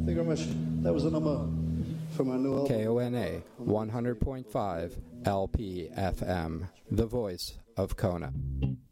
Thank you very much. That was the number from our new album. KONA 100.5 LP FM, the voice of Kona.